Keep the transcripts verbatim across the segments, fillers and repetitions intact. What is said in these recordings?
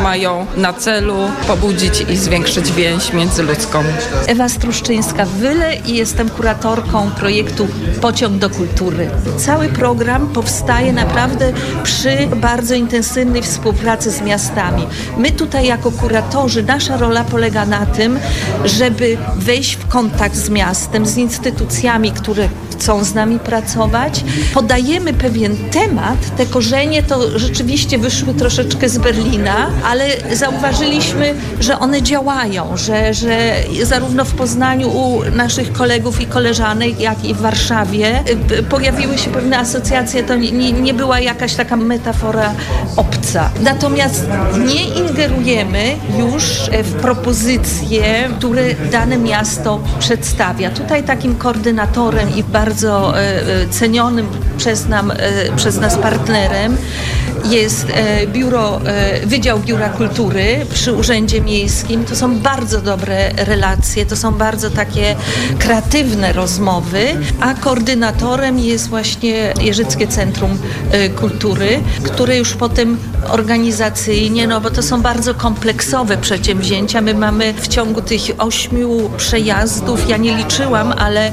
mają na celu pobudzić i zwiększyć więź międzyludzką. Ewa Struszczyńska-Wyle i jestem kuratorką projektu Pociąg do Kultury. Cały program powstaje naprawdę przy bardzo intensywnej współpracy z miastami. My tutaj jako kuratorzy, nasza rola polega na tym, żeby wejść w kontakt z miastem, z instytucjami, które chcą z nami pracować. Podajemy pewien temat. Te korzenie to rzeczywiście wyszły troszeczkę z Berlina, ale zauważyliśmy, że one działają, że, że zarówno w Poznaniu u naszych kolegów i koleżanek, jak i w Warszawie pojawiły się pewne asocjacje. To nie, nie była jakaś taka metafora obca. Natomiast nie ingerujemy już w propozycje, które dane miasto przedstawia. Tutaj takim koordynatorem i bardzo cenionym przez, nam, przez nas partnerem jest biuro, Wydział Biura Kultury przy Urzędzie Miejskim. To są bardzo dobre relacje, to są bardzo takie kreatywne rozmowy, a koordynatorem jest właśnie Jeżyckie Centrum Kultury, które już potem organizacyjnie, no bo to są bardzo kompleksowe przedsięwzięcia. My mamy w ciągu tych ośmiu przejazdów, ja nie liczyłam, ale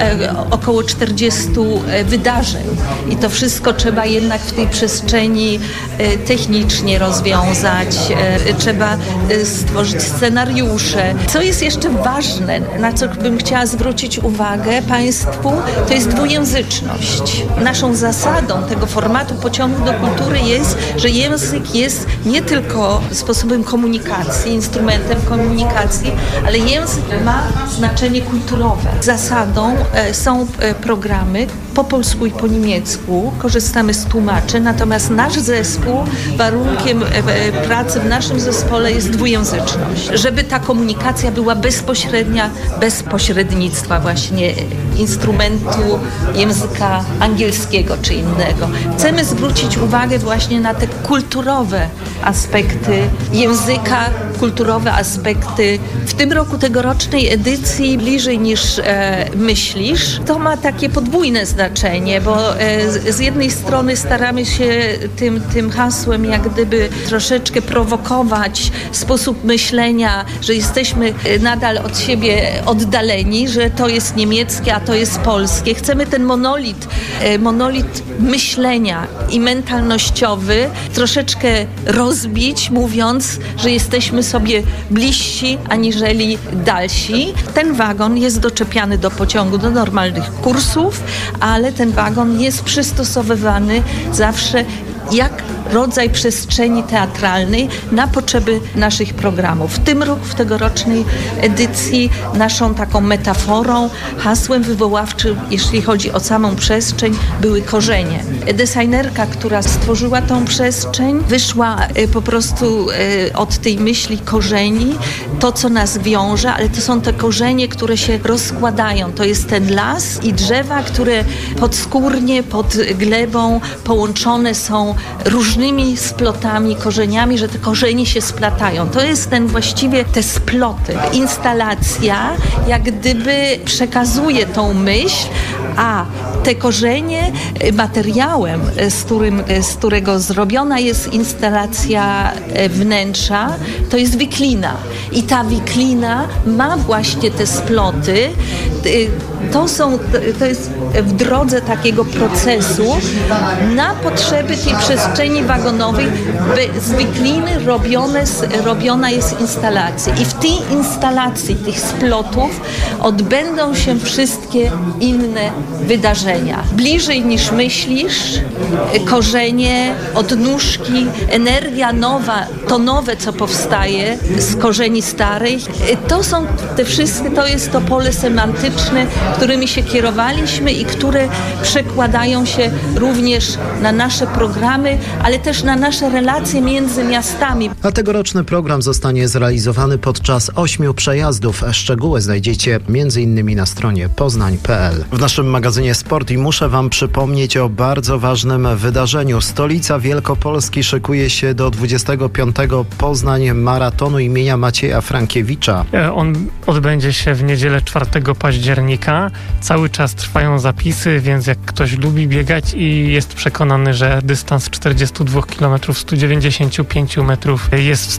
około czterdziestu wydarzeń i to wszystko trzeba jednak w tej przestrzeni technicznie rozwiązać, trzeba stworzyć scenariusze. Co jest jeszcze ważne, na co bym chciała zwrócić uwagę Państwu, to jest dwujęzyczność. Naszą zasadą tego formatu Pociągu do Kultury jest, że język jest nie tylko sposobem komunikacji, instrumentem komunikacji, ale język ma znaczenie kulturowe. Zasadą są programy po polsku i po niemiecku, korzystamy z tłumaczy, natomiast nasz zespół, warunkiem pracy w naszym zespole jest dwujęzyczność. Żeby ta komunikacja była bezpośrednia, bez pośrednictwa właśnie instrumentu języka angielskiego czy innego. Chcemy zwrócić uwagę właśnie na te kulturowe aspekty języka, kulturowe aspekty. W tym roku tegorocznej edycji Bliżej niż e, myślisz, to ma takie podwójne znaczenie, bo e, z, z jednej strony staramy się tym, tym hasłem jak gdyby troszeczkę prowokować sposób myślenia, że jesteśmy nadal od siebie oddaleni, że to jest niemieckie, a to jest polskie. Chcemy ten monolit, e, monolit myślenia i mentalnościowy troszeczkę rozbić, mówiąc, że jesteśmy sobie bliżsi aniżeli dalsi. Ten wagon jest doczepiany do pociągu, do normalnych kursów, ale ten wagon jest przystosowywany zawsze jak rodzaj przestrzeni teatralnej na potrzeby naszych programów. W tym roku, w tegorocznej edycji naszą taką metaforą, hasłem wywoławczym, jeśli chodzi o samą przestrzeń, były korzenie. Designerka, która stworzyła tą przestrzeń, wyszła po prostu od tej myśli korzeni, to co nas wiąże, ale to są te korzenie, które się rozkładają. To jest ten las i drzewa, które podskórnie, pod glebą połączone są różnymi splotami, korzeniami, że te korzenie się splatają. To jest ten właściwie te sploty. Instalacja jak gdyby przekazuje tą myśl, a te korzenie materiałem, z, którym, z którego zrobiona jest instalacja wnętrza, to jest wiklina. I ta wiklina ma właśnie te sploty. To są, to jest w drodze takiego procesu na potrzeby tej przestrzeni wagonowej z wikliny robione, robiona jest instalacja. I w tej instalacji tych splotów odbędą się wszystkie inne wydarzenia. Bliżej niż myślisz, korzenie, odnóżki, energia nowa, to nowe, co powstaje z korzeni starych. To są te wszystkie, to jest to pole semantyczne, którymi się kierowaliśmy i które przekładają się również na nasze programy, ale też na nasze relacje między miastami. A tegoroczny program zostanie zrealizowany podczas ośmiu przejazdów. Szczegóły znajdziecie między innymi na stronie poznań kropka p l. W naszym magazynie Sport i muszę Wam przypomnieć o bardzo ważnym wydarzeniu. Stolica Wielkopolski szykuje się do dwudziestego piątego Poznań Maratonu imienia Macieja Frankiewicza. On odbędzie się w niedzielę czwartego października. Cały czas trwają zapisy, więc jak ktoś lubi biegać i jest przekonany, że dystans czterdzieści dwa kilometry sto dziewięćdziesiąt pięć metrów jest w